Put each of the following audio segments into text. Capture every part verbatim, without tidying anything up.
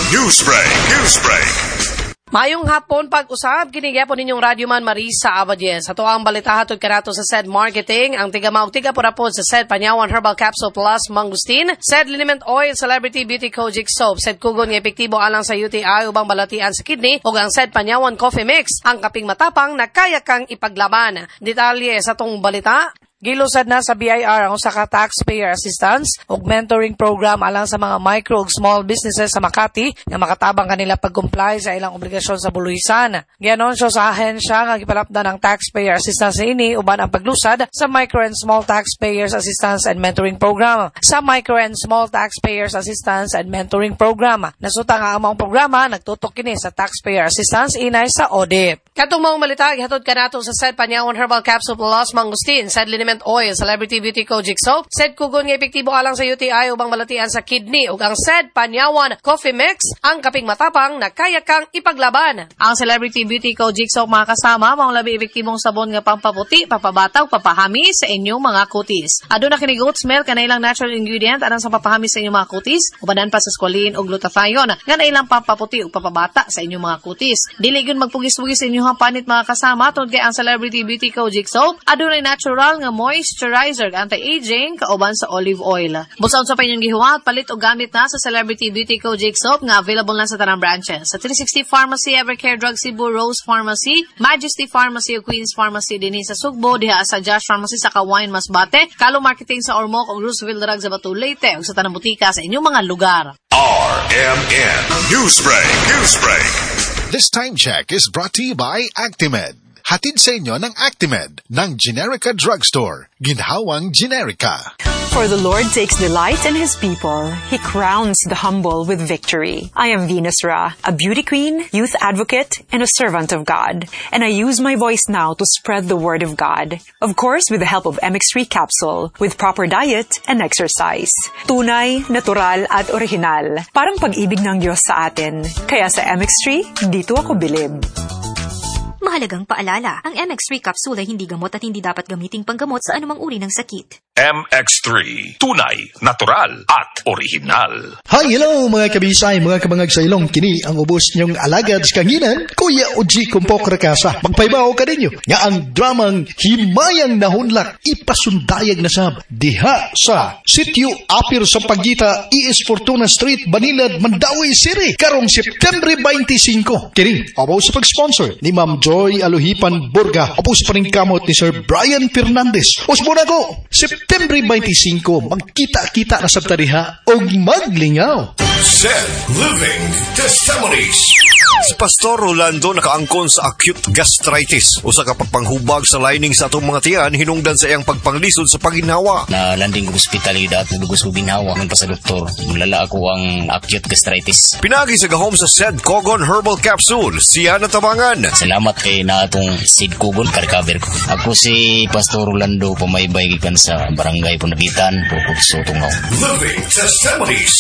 Newsbreak, Newsbreak. Mayong hapon pag-usab, kinigya po ninyong Radyo Man Marisa Abadien. Sa tuwang balita hatod kanato sa S E D Marketing, ang tiga maugtiga po rapod sa S E D Panyawan Herbal Capsule Plus Mangustin, S E D Liniment Oil Celebrity Beauty Kojic Soap, S E D Kugon nga epektibo alang sa U T I ubang balatian sa kidney, ug ang S E D Panyawan Coffee Mix, ang kaping matapang na kaya kang ipaglaban. Detalye sa tong balita. Gilusad na sa B I R ang usa ka taxpayer assistance ug mentoring program alang sa mga micro ug small businesses sa Makati nga makatabang kanila pag-comply sa ilang obligasyon sa buluhisan. Gianunsyo sa ahensya nga gipalapdan ang taxpayer assistance ini uban ang paglusad sa micro and small taxpayers assistance and mentoring program. Sa micro and small taxpayers assistance and mentoring program, nasuta nga ang mga programa nagtutok kini sa taxpayer assistance inay sa audit. Katong mga malita gihatod kanato sa S E D Panyawan Herbal Capsule Plus Mangustin, S E D Liniment Oil, Celebrity Beauty Kojic Soap, S E D Kugon nga epektibo alang sa U T I ubang balatian sa kidney, ug ang S E D Panyawan Coffee Mix, ang kaping matapang na kaya kang ipaglaban. Ang Celebrity Beauty Kojic Soap mga kasama, mga labi epektibong sabon nga pampaputi, papabataw, papahami sa inyong mga kutis. Aduna kini goat smell kanailang natural ingredient alang sa papahami sa inyong mga kutis, ubanan pa sa squalene ug glutathione nga nailang pampaputi ug papabata sa inyong mga kutis. Dili gyud magpugis-pugis sa inyong panit mga kasama tungod kay ang Celebrity Beauty Kojic Soap adunay natural nga moisturizer, anti-aging, kauban sa olive oil. Busaon sa inyong gihuwat, palit o gamit na sa Celebrity Beauty Kojic Soap nga available na sa tanang branches. Sa three sixty Pharmacy, Evercare Drug Cebu, Rose Pharmacy, Majesty Pharmacy o Queen's Pharmacy din sa Sugbo, diha sa Josh Pharmacy sa Kawain Masbate, Kalo Marketing sa Ormoc o Roosevelt Drug sa Batu Leyte o sa tanang butika sa inyong mga lugar. R M N Newsbreak, Newsbreak. This time check is brought to you by Actimed. Hatid sa inyo ng Actimed ng Generica Drugstore. Ginhawang Generica. For the Lord takes delight in His people. He crowns the humble with victory. I am Venus Ra, a beauty queen, youth advocate, and a servant of God. And I use my voice now to spread the word of God. Of course, with the help of M X three capsule, with proper diet and exercise. Tunay, natural, at original. Parang pag-ibig ng Diyos sa atin. Kaya sa M X three, dito ako bilib. Mahalagang paalala, ang M X three capsule ay hindi gamot at hindi dapat gamiting panggamot sa anumang uri ng sakit. M X three, tunay, natural, at original. Hi, hello mga kabisay, mga kabangag sa ilong. Kini ang ubos niyong alagad sa kanginan, Kuya Oji Kumpok Rakasa. Magpaybaw ka ninyo nga ang dramang Himayang Nahunlak ipasundayag na sab diha sa Sitio Apir sa Pagita, E S Fortuna Street, Banilad, Mandawi City, karong September twenty-five. Kini, abaw sa pag-sponsor ni Ma'am Joy Aluhipan Burga, abaw sa paningkamot ni Sir Brian Fernandez. Usmuna ko, September twenty-five, magkita-kita na sa tariha o maglingaw. S E D Living Testimonies. Si Pastor Rolando nakaangkon sa acute gastritis. Usa ka pagpanghubag sa lining sa atong mga tiyan hinungdan sa iyang pagpanglisod sa pagginhawa. Na landing ko ospitalidad at nagugos ko ginhawa ng pa sa doktor. Mulala ako ang acute gastritis. Pinagi sa gahom sa S E D Kogon Herbal Capsule. Siya natabangan. Salamat kay na atong S E D Kogon karikaber ko. Ako si Pastor Rolando, pamaybay gikan sa Barangay Punagitan, Bukod Sotungaw. Living Testimonies.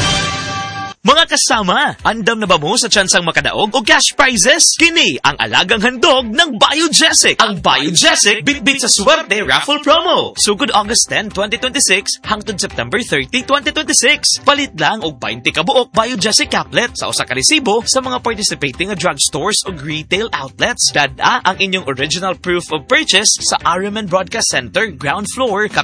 Mga kasama, andam na ba mo sa tsansang makadaog o cash prizes? Kini ang alagang handog ng Biogesic. Ang Biogesic bitbit sa swerte raffle promo. Sugod August tenth, twenty twenty-six hangtod September thirtieth, twenty twenty-six. Palit lang og twenty ka buok Biogesic caplet sa usa ka resibo sa mga participating drugstores o retail outlets. Dada ang inyong original proof of purchase sa R M N Broadcast Center, ground floor,